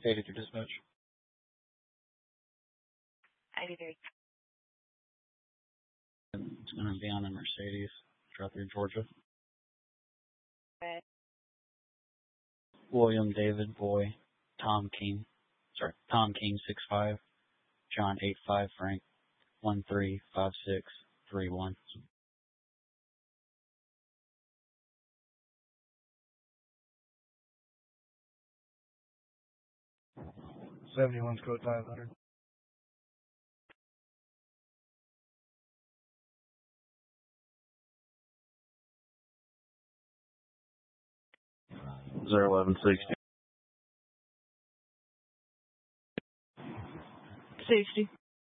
82 dispatch. 83. It's going to be on a Mercedes. Drive through Georgia. Okay. William David Boy. Tom King 65. John 85 Frank 135631. 71's code 500. 01160. 60.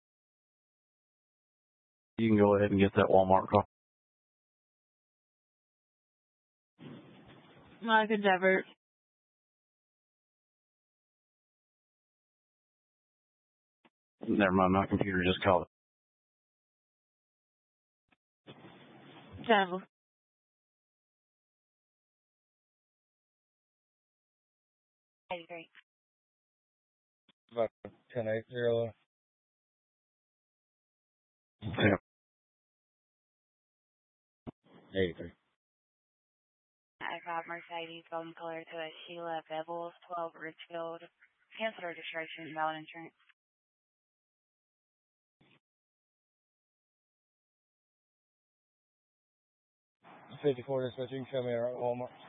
You can go ahead and get that Walmart call. Mike Endeavor. Never mind, my computer just called it. Travel. 83. 1080. Yeah. 83. I got Mercedes golden color to a Sheila Bevels, 12 Richfield. Cancel registration, valid insurance. 54 dispatch, you can show me at Walmart.